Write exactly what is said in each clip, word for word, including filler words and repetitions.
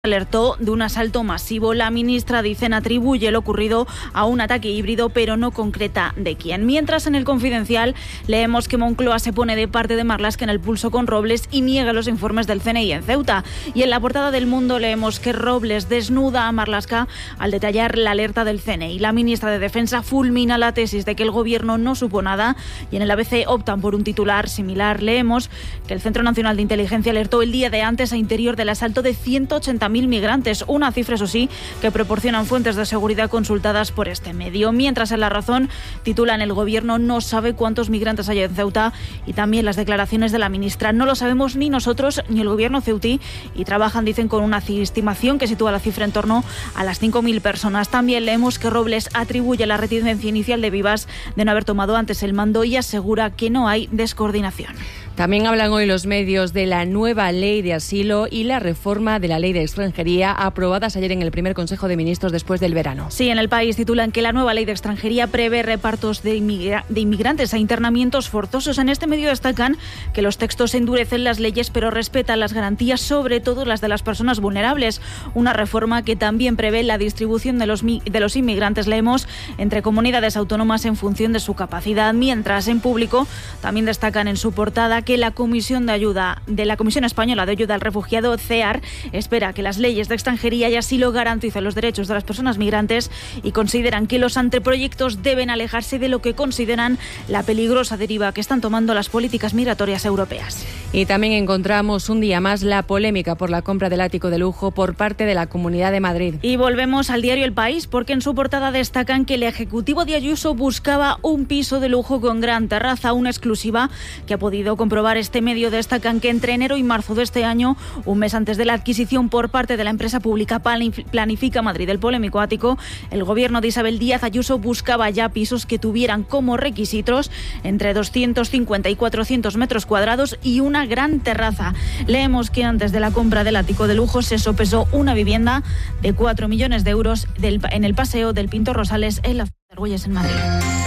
alertó de un asalto masivo. La ministra, dicen, atribuye lo ocurrido a un ataque híbrido, pero no concreta de quién. Mientras, en El Confidencial leemos que Moncloa se pone de parte de Marlaska en el pulso con Robles y niega los informes del C N I en Ceuta. Y en la portada del Mundo leemos que Robles desnuda a Marlaska al detallar la alerta del C N I. La ministra de Defensa fulmina la tesis de que el gobierno no supo nada, y en el A B C optan por un titular similar. Leemos que el Centro Nacional de Inteligencia alertó el día de antes a Interior del asalto de ciento ochenta mil migrantes, una cifra, eso sí, que proporcionan fuentes de seguridad consultadas por este medio. Mientras, en La Razón titulan: el gobierno no sabe cuántos migrantes hay en Ceuta, y también las declaraciones de la ministra: no lo sabemos ni nosotros ni el gobierno ceutí, y trabajan, dicen, con una estimación que sitúa la cifra en torno a las cinco mil personas. También leemos que Robles atribuye la reticencia inicial de Vivas de no haber tomado antes el mando y asegura que no hay descoordinación. También hablan hoy los medios de la nueva ley de asilo y la reforma de la ley de extranjería, aprobadas ayer en el primer Consejo de Ministros después del verano. Sí, en El País titulan que la nueva ley de extranjería prevé repartos de, inmigra- de inmigrantes a internamientos forzosos. En este medio destacan que los textos endurecen las leyes, pero respetan las garantías, sobre todo las de las personas vulnerables. Una reforma que también prevé la distribución de los, de los inmigrantes, leemos, entre comunidades autónomas en función de su capacidad. Mientras, en Público también destacan en su portada que la Comisión de Ayuda de la Comisión Española de Ayuda al Refugiado, C E A R, espera que las leyes de extranjería y asilo garanticen los derechos de las personas migrantes, y consideran que los anteproyectos deben alejarse de lo que consideran la peligrosa deriva que están tomando las políticas migratorias europeas. Y también encontramos un día más la polémica por la compra del ático de lujo por parte de la Comunidad de Madrid. Y volvemos al diario El País, porque en su portada destacan que el ejecutivo de Ayuso buscaba un piso de lujo con gran terraza, una exclusiva que ha podido comprobar este medio. Destacan que entre enero y marzo de este año, un mes antes de la adquisición por parte de la empresa pública Planifica Madrid el polémico ático, el gobierno de Isabel Díaz Ayuso buscaba ya pisos que tuvieran como requisitos entre doscientos cincuenta y cuatrocientos metros cuadrados y una gran terraza. Leemos que antes de la compra del ático de lujo se sopesó una vivienda de cuatro millones de euros del, en el Paseo del Pintor Rosales, en la ciudad de Argüelles, en Madrid.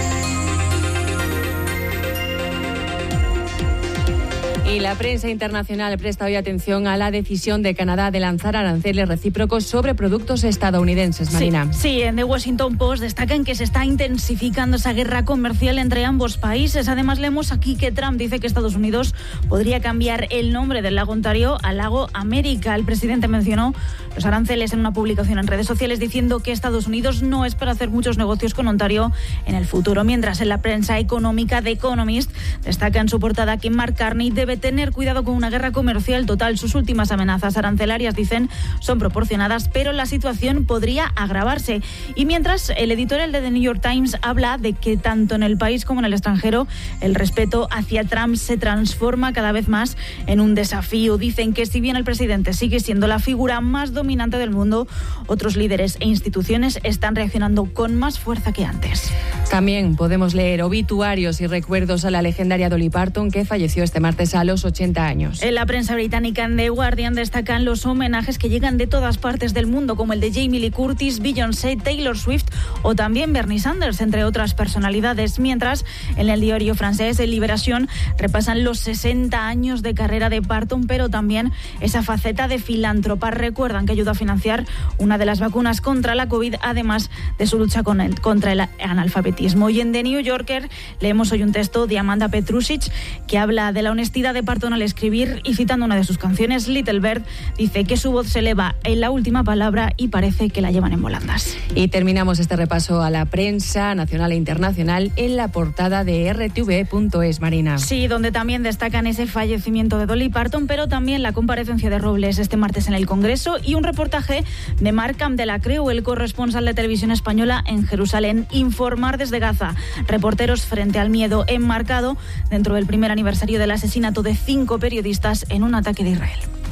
Y la prensa internacional presta hoy atención a la decisión de Canadá de lanzar aranceles recíprocos sobre productos estadounidenses. Marina. Sí, sí, en The Washington Post destacan que se está intensificando esa guerra comercial entre ambos países. Además, leemos aquí que Trump dice que Estados Unidos podría cambiar el nombre del lago Ontario a Lago América. El presidente mencionó los aranceles en una publicación en redes sociales, diciendo que Estados Unidos no espera hacer muchos negocios con Ontario en el futuro. Mientras, en la prensa económica, The Economist destaca en su portada que Mark Carney debe tener cuidado con una guerra comercial total. Sus últimas amenazas arancelarias, dicen, son proporcionadas, pero la situación podría agravarse. Y mientras, el editorial de The New York Times habla de que tanto en el país como en el extranjero el respeto hacia Trump se transforma cada vez más en un desafío. Dicen que si bien el presidente sigue siendo la figura más dominante del mundo, otros líderes e instituciones están reaccionando con más fuerza que antes. También podemos leer obituarios y recuerdos a la legendaria Dolly Parton, que falleció este martes a los ochenta años. En la prensa británica, en The Guardian, destacan los homenajes que llegan de todas partes del mundo, como el de Jamie Lee Curtis, Beyoncé, Taylor Swift o también Bernie Sanders, entre otras personalidades. Mientras, en el diario francés Libération repasan los sesenta años de carrera de Parton, pero también esa faceta de filántropa. Recuerdan que ayudó a financiar una de las vacunas contra la COVID, además de su lucha con el, contra el analfabetismo. Y en The New Yorker leemos hoy un texto de Amanda Petrusic que habla de la honestidad de Parton al escribir, y citando una de sus canciones, Little Bird, dice que su voz se eleva en la última palabra y parece que la llevan en volandas. Y terminamos este repaso a la prensa nacional e internacional en la portada de R T V punto es, Marina. Sí, donde también destacan ese fallecimiento de Dolly Parton, pero también la comparecencia de Robles este martes en el Congreso y un reportaje de Marc Campdelacreu, el corresponsal de Televisión Española en Jerusalén. Informar desde Gaza. Reporteros frente al miedo, enmarcado dentro del primer aniversario del asesinato de cinco periodistas en un ataque de Israel.